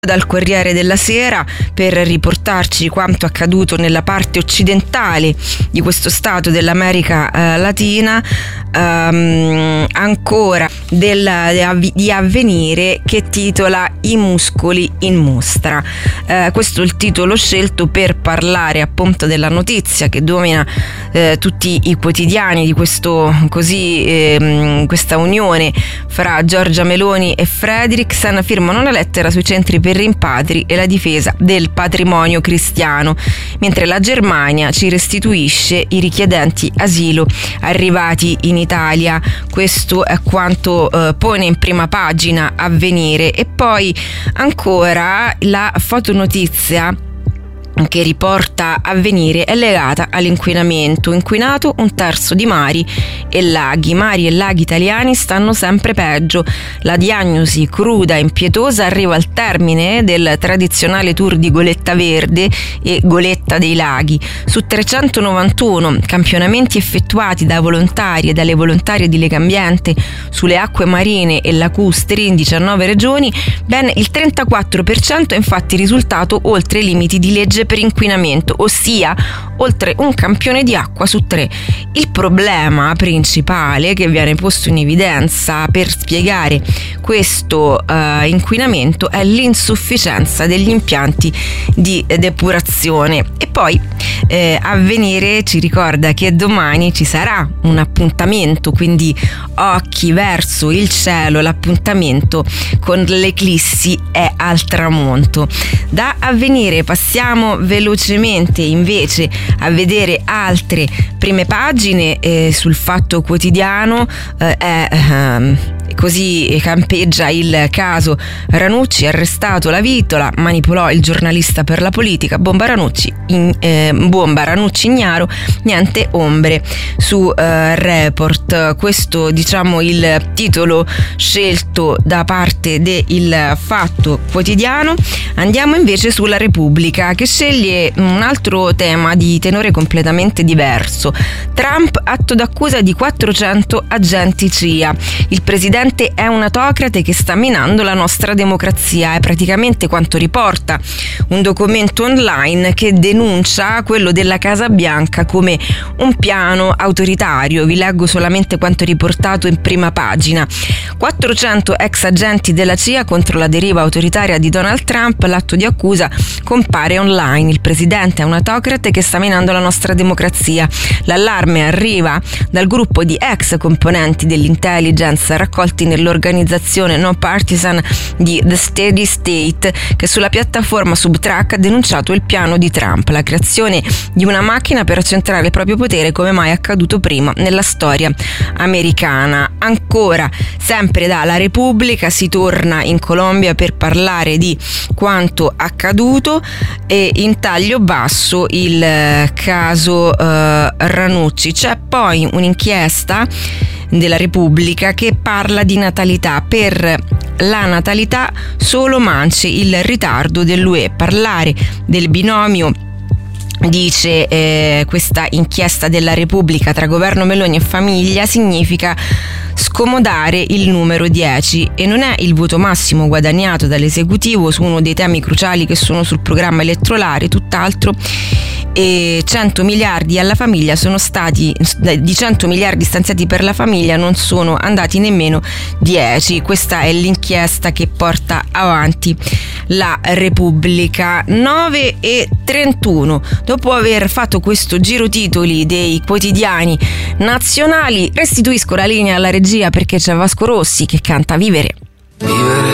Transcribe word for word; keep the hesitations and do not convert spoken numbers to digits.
dal Corriere della Sera per riportarci quanto accaduto nella parte occidentale di questo stato dell'America eh, Latina. Um, ancora della, di Avvenire, che titola I muscoli in mostra. Eh, questo è il titolo scelto per parlare appunto della notizia che domina eh, tutti i quotidiani di questo così eh, questa unione fra Giorgia Meloni e Frederiksen. Firmano una lettera sui centri per rimpatri e la difesa del patrimonio cristiano, mentre la Germania ci restituisce i richiedenti asilo arrivati in Italia. Questo è quanto eh, pone in prima pagina Avvenire. E poi ancora la fotonotizia che riporta Avvenire è legata all'inquinamento. Inquinato un terzo di mari e laghi. Mari e laghi italiani stanno sempre peggio. La diagnosi cruda e impietosa arriva al termine del tradizionale tour di Goletta Verde e Goletta dei Laghi. Su trecentonovantuno campionamenti effettuati da volontari e dalle volontarie di Legambiente sulle acque marine e lacustri in diciannove regioni, ben il trentaquattro per cento è infatti risultato oltre i limiti di legge per inquinamento, ossia oltre un campione di acqua su tre. Il problema principale che viene posto in evidenza per spiegare questo uh, inquinamento è l'insufficienza degli impianti di depurazione. E poi eh, Avvenire ci ricorda che domani ci sarà un appuntamento, quindi occhi verso il cielo, l'appuntamento con l'eclissi è al tramonto. Da Avvenire passiamo velocemente invece a vedere altre prime pagine. eh, sul Fatto Quotidiano eh, è ehm, così campeggia il caso Ranucci, arrestato la Vittola, manipolò il giornalista per la politica, bomba Ranucci, in, eh, bomba Ranucci ignaro, niente ombre su eh, Report. Questo diciamo il titolo scelto da parte del Fatto Quotidiano. Andiamo invece sulla Repubblica, che sceglie un altro tema di tenore completamente diverso. Trump, atto d'accusa di quattrocento agenti C I A. Il presidente è un autocrate che sta minando la nostra democrazia. È praticamente quanto riporta un documento online che denuncia quello della Casa Bianca come un piano autoritario. Vi leggo solamente quanto riportato in prima pagina. quattrocento ex agenti della C I A contro la deriva autoritaria di Donald Trump. L'atto di accusa compare online. Il presidente è un autocrate che sta minando la nostra democrazia. L'allarme arriva dal gruppo di ex componenti dell'intelligence raccolti nell'organizzazione non partisan di The Steady State, che sulla piattaforma Subtrack ha denunciato il piano di Trump, la creazione di una macchina per accentrare il proprio potere come mai accaduto prima nella storia americana. Ancora, sempre dalla Repubblica, si torna in Colombia per parlare di quanto accaduto e in taglio basso il caso eh, Ranucci. C'è poi un'inchiesta della Repubblica che parla di natalità. Per la natalità solo Manci il ritardo dell'U E. Parlare del binomio, dice eh, questa inchiesta della Repubblica, tra governo Meloni e famiglia significa scomodare il numero dieci e non è il voto massimo guadagnato dall'esecutivo su uno dei temi cruciali che sono sul programma elettorale, tutt'altro. E cento miliardi alla famiglia sono stati, di cento miliardi stanziati per la famiglia non sono andati nemmeno dieci. Questa è l'inchiesta che porta avanti la Repubblica. Nove e trentuno. Dopo aver fatto questo giro titoli dei quotidiani nazionali, restituisco la linea alla regia perché c'è Vasco Rossi che canta Vivere. Vivere